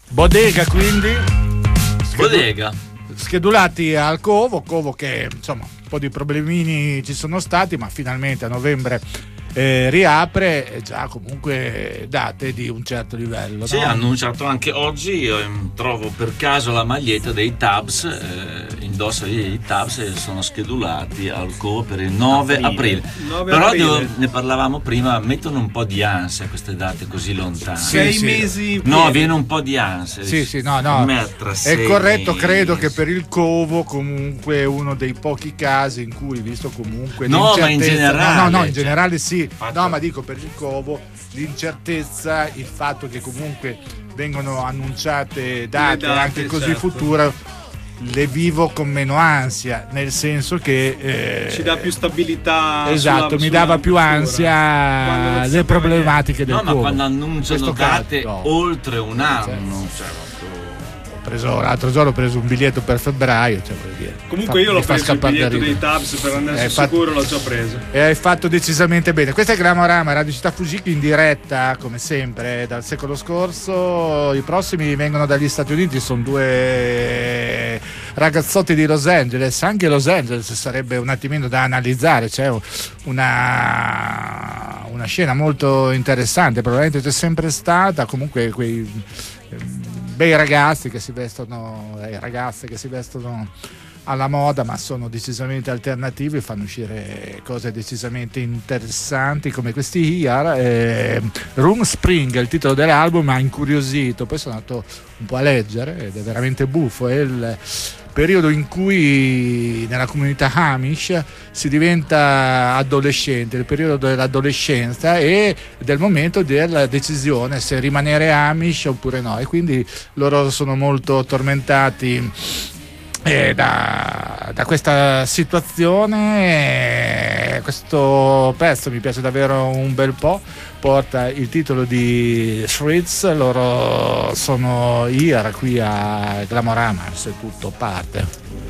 Bodega, quindi Bodega schedulati al Covo che insomma un po' di problemini ci sono stati, ma finalmente a novembre riapre, già comunque date di un certo livello. Sì, no? ha annunciato anche oggi. Io trovo per caso la maglietta dei Tabs, indossa i Tabs e sono schedulati al Covo per il 9 aprile. Però ne parlavamo prima, mettono un po' di ansia queste date così lontane. 6 mesi. No, viene un po' di ansia. Sì, no. È corretto, credo che per il Covo comunque uno dei pochi casi in cui, visto comunque no, ma in generale. No, in generale sì. No, ma dico per il Covo l'incertezza, il fatto che comunque vengono annunciate date anche così certo. future, le vivo con meno ansia, nel senso che ci dà più stabilità. Esatto, mi dava più ansia le problematiche del Covo. Ma quando annunciano date oltre un anno, l'altro giorno ho preso un biglietto per febbraio, cioè, vuol dire, comunque io l'ho preso il biglietto dei Tabs per andare sicuro, l'ho già preso e hai fatto decisamente bene. Questa è Glamorama, Radio Città Fugichi in diretta come sempre dal secolo scorso. I prossimi vengono dagli Stati Uniti, sono due ragazzotti di Los Angeles. Anche Los Angeles sarebbe un attimino da analizzare, c'è una scena molto interessante, probabilmente c'è sempre stata, comunque quei bei ragazzi che si vestono, ragazze che si vestono alla moda, ma sono decisamente alternativi, fanno uscire cose decisamente interessanti come questi Here. Room Spring è il titolo dell'album, ha incuriosito, poi sono andato un po' a leggere ed è veramente buffo. È il periodo in cui nella comunità Amish si diventa adolescente, il periodo dell'adolescenza e del momento della decisione se rimanere Amish oppure no, e quindi loro sono molto tormentati da questa situazione. Questo pezzo mi piace davvero un bel po', porta il titolo di Streets, loro sono Here qui a Glamorama, se tutto parte.